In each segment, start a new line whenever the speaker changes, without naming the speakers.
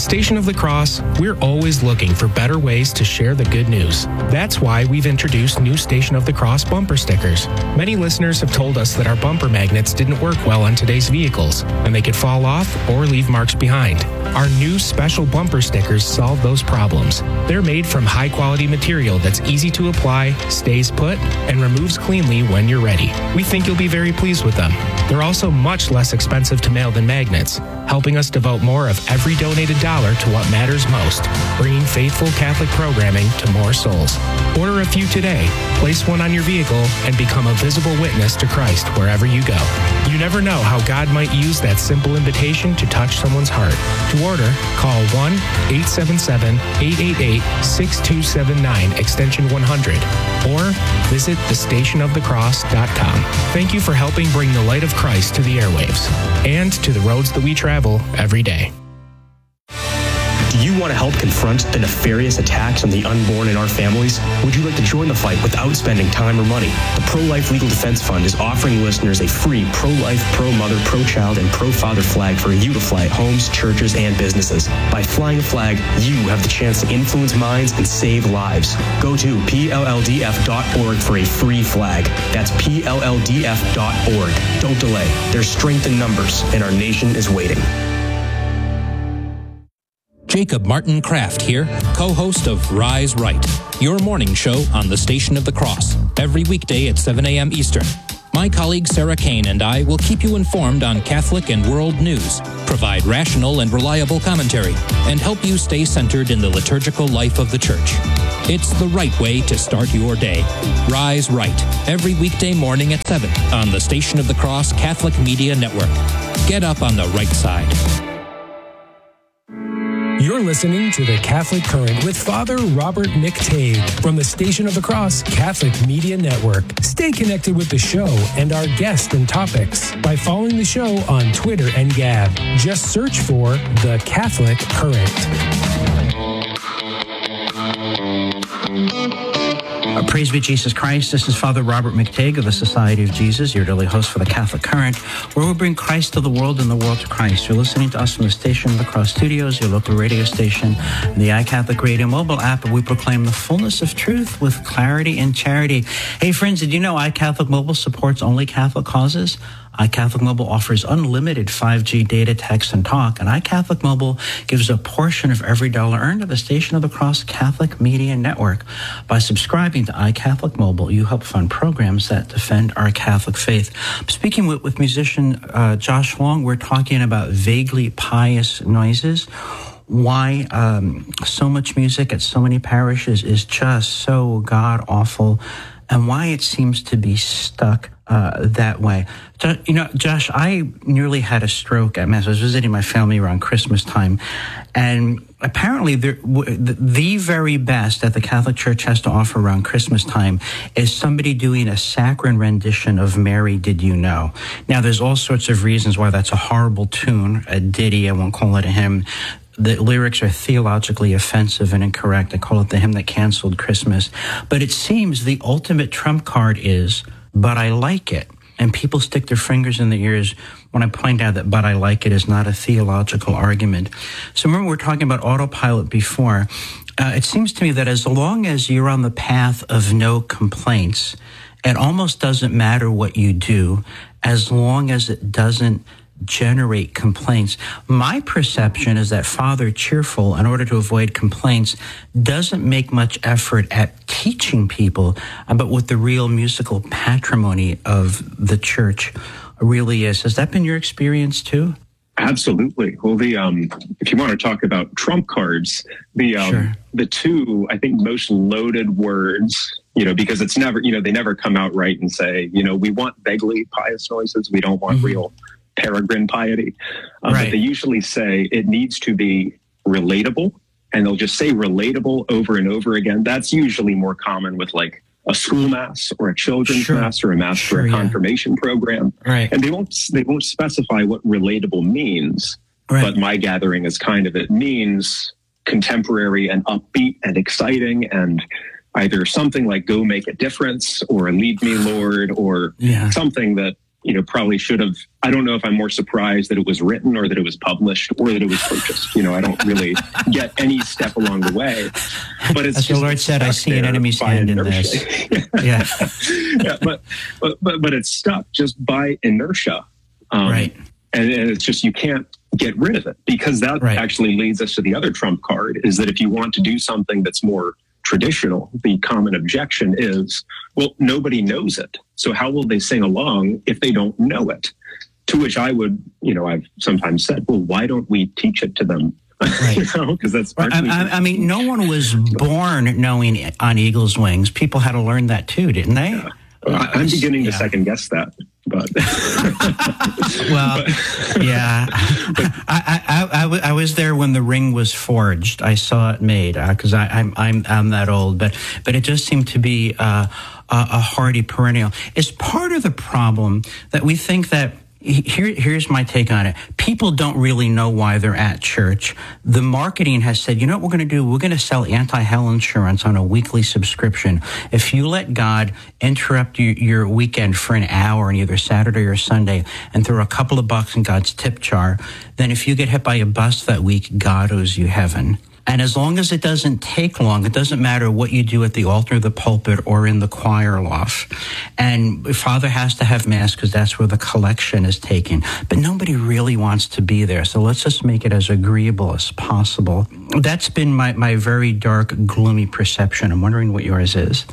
Station of the Cross, we're always looking for better ways to share the good news. That's why we've introduced new Station of the Cross bumper stickers. Many listeners have told us that our bumper magnets didn't work well on today's vehicles, and they could fall off or leave marks behind. Our new special bumper stickers solve those problems. They're made from high-quality material that's easy to apply, stays put, and removes cleanly when you're ready. We think you'll be very pleased with them. They're also much less expensive to mail than magnets, helping us devote more of every donated dollar to what matters most, bringing faithful Catholic programming to more souls. Order a few today, place one on your vehicle, and become a visible witness to Christ wherever you go. You never know how God might use that simple invitation to touch someone's heart. To order, call 1-877-888-6279, extension 100, or visit thestationofthecross.com. Thank you for helping bring the light of Christ to the airwaves and to the roads that we travel every day.
Do you want to help confront the nefarious attacks on the unborn in our families? Would you like to join the fight without spending time or money? The Pro-Life Legal Defense Fund is offering listeners a free pro-life, pro-mother, pro-child, and pro-father flag for you to fly at homes, churches, and businesses. By flying a flag, you have the chance to influence minds and save lives. Go to PLLDF.org for a free flag. That's PLLDF.org. Don't delay. There's strength in numbers, and our nation is waiting.
Jacob Martin Kraft here, co-host of Rise Right, your morning show on the Station of the Cross, every weekday at 7 a.m. Eastern. My colleague Sarah Kane and I will keep you informed on Catholic and world news, provide rational and reliable commentary, and help you stay centered in the liturgical life of the Church. It's the right way to start your day. Rise Right, every weekday morning at 7 on the Station of the Cross Catholic Media Network. Get up on the right side.
You're listening to The Catholic Current with Father Robert McTague from the Station of the Cross Catholic Media Network. Stay connected with the show and our guests and topics by following the show on Twitter and Gab. Just search for The Catholic Current.
Praise be Jesus Christ. This is Father Robert McTague of the Society of Jesus, your daily host for the Catholic Current, where we bring Christ to the world and the world to Christ. You're listening to us from the Station of the Cross Studios, your local radio station, and the iCatholic Radio mobile app, where we proclaim the fullness of truth with clarity and charity. Hey, friends, did you know iCatholic Mobile supports only Catholic causes? iCatholic Mobile offers unlimited 5G data, text, and talk, and iCatholic Mobile gives a portion of every dollar earned to the Station of the Cross Catholic Media Network. By subscribing to iCatholic Mobile, you help fund programs that defend our Catholic faith. Speaking with musician Josh Long, we're talking about vaguely pious noises. Why so much music at so many parishes is just so god-awful, and why it seems to be stuck that way. You know, Josh, I nearly had a stroke at Mass. I was visiting my family around Christmas time, and apparently the very best that the Catholic Church has to offer around Christmas time is somebody doing a saccharine rendition of Mary, Did You Know? Now, there's all sorts of reasons why that's a horrible tune, a ditty, I won't call it a hymn. The lyrics are theologically offensive and incorrect. I call it the hymn that canceled Christmas. But it seems the ultimate trump card is, but I like it. And people stick their fingers in their ears when I point out that but I like it is not a theological argument. So remember, we were talking about autopilot before. It seems to me that as long as you're on the path of no complaints, it almost doesn't matter what you do as long as it doesn't generate complaints. My perception is that Father Cheerful, in order to avoid complaints, doesn't make much effort at teaching people about what the real musical patrimony of the Church really is. Has that been your experience too?
Absolutely. Well, if you want to talk about trump cards, the two, I think, most loaded words, because it's never, they never come out right and say, we want vaguely pious noises. We don't want real peregrine piety. But they usually say it needs to be relatable, and they'll just say relatable over and over again. That's usually more common with like a school mass or a children's mass or a mass for a confirmation program. And they won't specify what relatable means. But my gathering is kind of, it means contemporary and upbeat and exciting, and either something like Go Make a Difference or Lead Me Lord, or something that probably should have. I don't know if I'm more surprised that it was written or that it was published or that it was purchased. I don't really get any step along the way. But it's
as the Lord said, I see an enemy's hand in this. Yeah,
yeah, but it's stuck just by inertia,
right?
And it's just, you can't get rid of it, because that actually leads us to the other trump card, is that if you want to do something that's more traditional, the common objection is, well, nobody knows it. So how will they sing along if they don't know it? To which I would, I've sometimes said, well, why don't we teach it to them?
Right.
Because that's.
I mean, no one was born knowing On Eagle's Wings. People had to learn that too, didn't they?
Yeah. I'm beginning to second guess that, but
well, yeah. I was there when The Ring was forged. I saw it made because I'm that old, but it just seemed to be a hardy perennial. It's part of the problem that we think that. Here's my take on it. People don't really know why they're at church. The marketing has said, you know what we're going to do? We're going to sell anti-hell insurance on a weekly subscription. If you let God interrupt your weekend for an hour on either Saturday or Sunday and throw a couple of bucks in God's tip jar, then if you get hit by a bus that week, God owes you heaven. And as long as it doesn't take long, it doesn't matter what you do at the altar, the pulpit, or in the choir loft. And Father has to have Mass because that's where the collection is taken. But nobody really wants to be there. So let's just make it as agreeable as possible. That's been my very dark, gloomy perception. I'm wondering what yours is.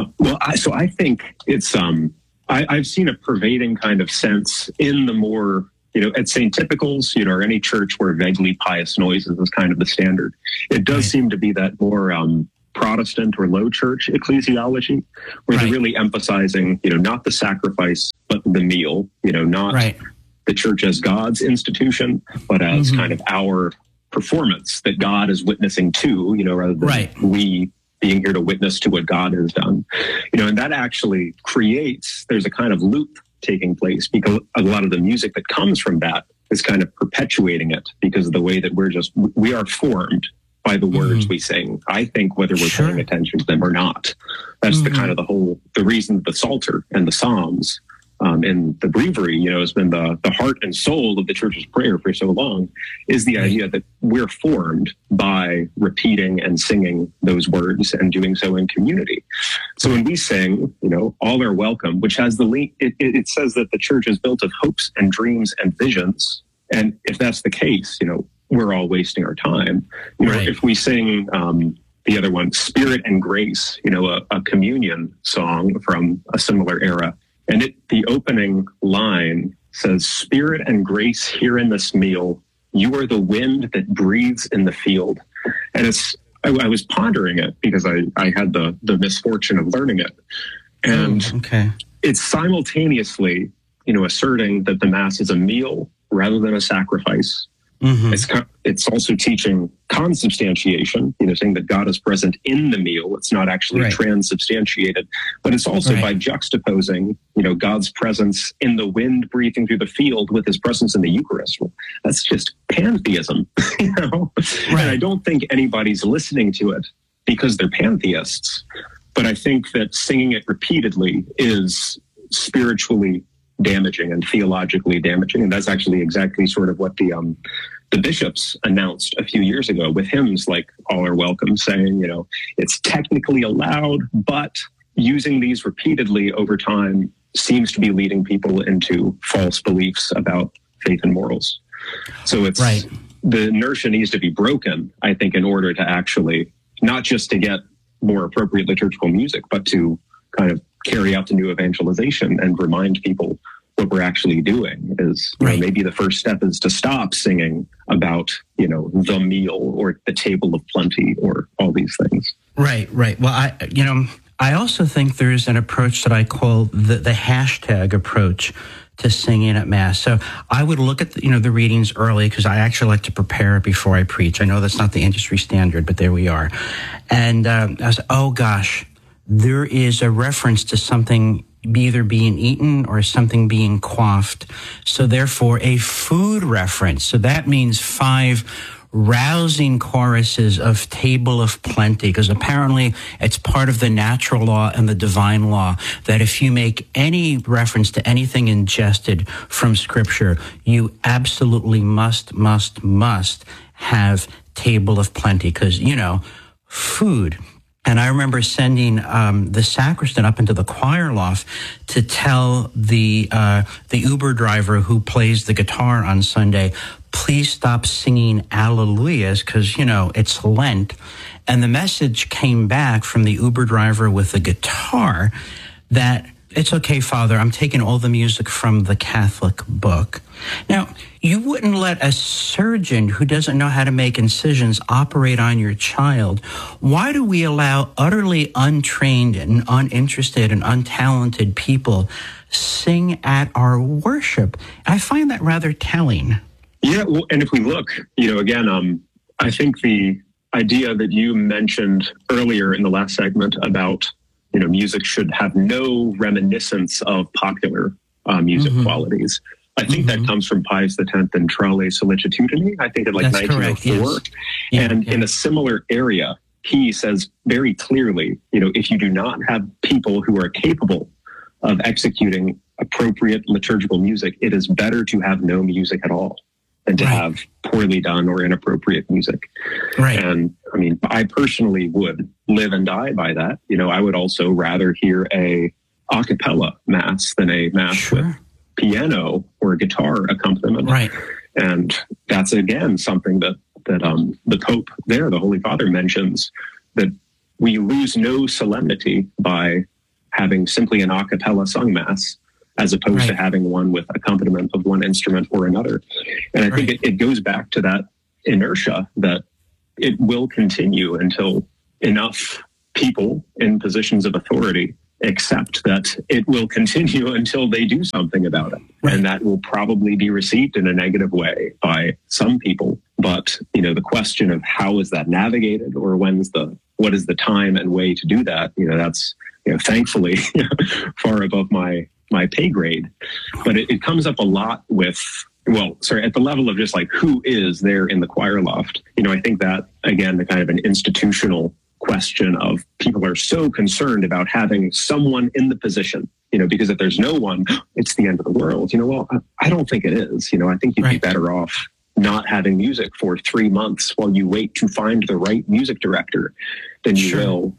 So I think it's, I've seen a pervading kind of sense in the more, at St. Typical's, or any church where vaguely pious noises is kind of the standard. It does seem to be that more Protestant or low church ecclesiology, where they're really emphasizing, not the sacrifice, but the meal, not the church as God's institution, but as kind of our performance that God is witnessing to, rather than we being here to witness to what God has done. And that actually there's a kind of loop taking place, because a lot of the music that comes from that is kind of perpetuating it, because of the way that we are formed by the words we sing. I think whether we're paying attention to them or not. That's the kind of the reason the Psalter and the Psalms and the breviary, has been the heart and soul of the church's prayer for so long, is the idea that we're formed by repeating and singing those words and doing so in community. So when we sing, all are welcome, which has the link, it says that the church is built of hopes and dreams and visions. And if that's the case, we're all wasting our time. If we sing the other one, Spirit and Grace, a communion song from a similar era, and the opening line says, Spirit and grace here in this meal, you are the wind that breathes in the field. And I was pondering it because I had the misfortune of learning it. And it's simultaneously, asserting that the Mass is a meal rather than a sacrifice. It's also teaching consubstantiation, saying that God is present in the meal. It's not actually transubstantiated, but it's also by juxtaposing, God's presence in the wind breathing through the field with his presence in the Eucharist. Well, that's just pantheism, And I don't think anybody's listening to it because they're pantheists, but I think that singing it repeatedly is spiritually damaging and theologically damaging. And that's actually exactly sort of what the bishops announced a few years ago with hymns like All Are Welcome, saying, it's technically allowed, but using these repeatedly over time seems to be leading people into false beliefs about faith and morals. So it's the inertia needs to be broken, I think, in order to actually not just to get more appropriate liturgical music, but to kind of carry out the new evangelization and remind people what we're actually doing is maybe the first step is to stop singing about, the meal or the table of plenty or all these things.
Right. Well, I also think there's an approach that I call the hashtag approach to singing at Mass. So I would look at, the readings early because I actually like to prepare before I preach. I know that's not the industry standard, but there we are. And I was, oh gosh, there is a reference to something either being eaten or something being quaffed. So therefore a food reference. So that means 5 rousing choruses of Table of Plenty, because apparently it's part of the natural law and the divine law that if you make any reference to anything ingested from Scripture, you absolutely must have Table of Plenty, because, food. And I remember sending the sacristan up into the choir loft to tell the Uber driver who plays the guitar on Sunday, please stop singing Alleluias, because, it's Lent. And the message came back from the Uber driver with the guitar that, it's okay, Father, I'm taking all the music from the Catholic book. Now, you wouldn't let a surgeon who doesn't know how to make incisions operate on your child. Why do we allow utterly untrained and uninterested and untalented people sing at our worship? I find that rather telling.
Yeah, well, and if we look, again, I think the idea that you mentioned earlier in the last segment about music should have no reminiscence of popular music qualities. I think that comes from Pius X and Traule Sollicitudine, I think in 1904. Correct, yes. And in a similar area, he says very clearly, if you do not have people who are capable of executing appropriate liturgical music, it is better to have no music at all than to have poorly done or inappropriate music. Right. And I personally would live and die by that. I would also rather hear a a cappella mass than a mass with piano or guitar accompaniment. Right. And that's, again, something that the Pope there, the Holy Father, mentions, that we lose no solemnity by having simply an a cappella sung mass, as opposed to having one with accompaniment of one instrument or another. And I think it goes back to that inertia that it will continue until enough people in positions of authority accept that it will continue until they do something about it. Right. And that will probably be received in a negative way by some people. But, the question of how is that navigated, or what is the time and way to do that? That's, thankfully far above my pay grade. But it comes up a lot with, at the level of just like who is there in the choir loft. I think that, again, the kind of an institutional question of people are so concerned about having someone in the position, because if there's no one, it's the end of the world. I don't think it is. I think you'd be better off not having music for 3 months while you wait to find the right music director than you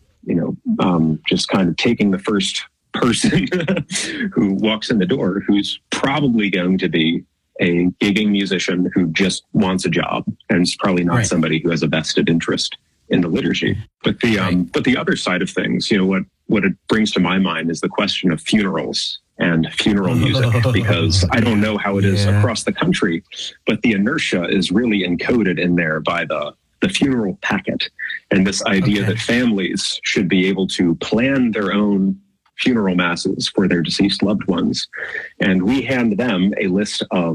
will, just kind of taking the first person who walks in the door, who's probably going to be a gigging musician who just wants a job, and it's probably not somebody who has a vested interest in the liturgy. But the other side of things, what it brings to my mind is the question of funerals and funeral music, because I don't know how it is across the country, but the inertia is really encoded in there by the funeral packet, and this idea that families should be able to plan their own funeral masses for their deceased loved ones. And we hand them a list of,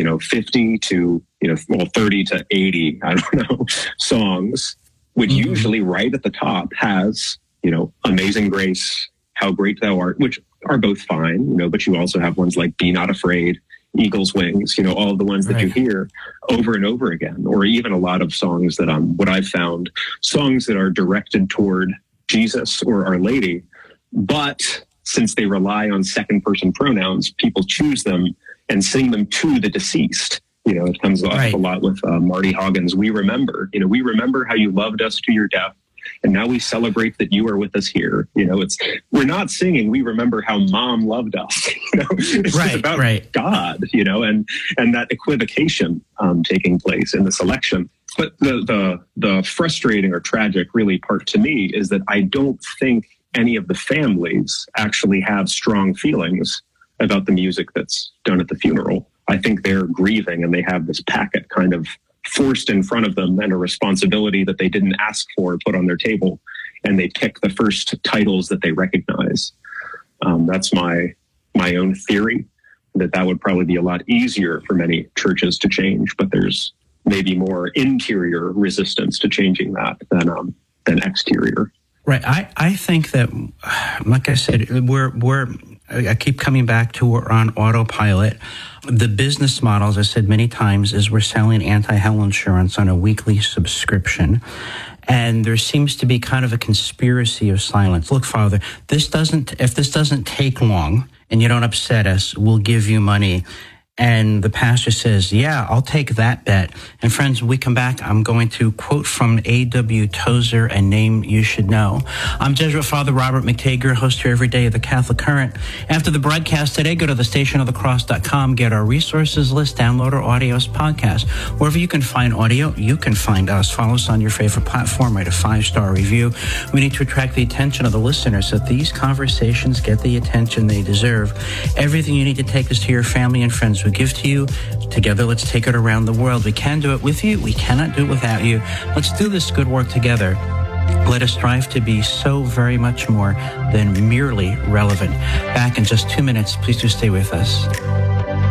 50 to, 30 to 80, I don't know, songs, which usually right at the top has, Amazing Grace, How Great Thou Art, which are both fine, but you also have ones like Be Not Afraid, Eagle's Wings, all of the ones that you hear over and over again, or even a lot of songs that what I've found, songs that are directed toward Jesus or Our Lady, but since they rely on second person pronouns, people choose them and sing them to the deceased. It comes up a lot with Marty Haugen's We Remember. We remember how you loved us to your death, and now we celebrate that you are with us here. We're not singing We Remember How Mom loved us. It's about God, and that equivocation taking place in the selection. But the frustrating or tragic really part to me is that I don't think any of the families actually have strong feelings about the music that's done at the funeral. I think they're grieving, and they have this packet kind of forced in front of them, and a responsibility that they didn't ask for put on their table, and they pick the first titles that they recognize. That's my own theory, that would probably be a lot easier for many churches to change, but there's maybe more interior resistance to changing that than exterior.
Right. I think that, like I said, I keep coming back to we're on autopilot. The business model, as I said many times, is we're selling anti-hell insurance on a weekly subscription. And there seems to be kind of a conspiracy of silence. Look, Father, if this doesn't take long and you don't upset us, we'll give you money. And the pastor says, yeah, I'll take that bet. And friends, when we come back, I'm going to quote from A.W. Tozer, a name you should know. I'm Jesuit Father Robert McTague, your host here every day of the Catholic Current. After the broadcast today, go to thestationofthecross.com, get our resources list, download our audios podcast. Wherever you can find audio, you can find us. Follow us on your favorite platform, write a 5-star review. We need to attract the attention of the listeners so that these conversations get the attention they deserve. Everything you need to take this to your family and friends. We give to you. Together, let's take it around the world. We can do it with you. We cannot do it without you. Let's do this good work together. Let us strive to be so very much more than merely relevant. Back in just 2 minutes. Please do stay with us.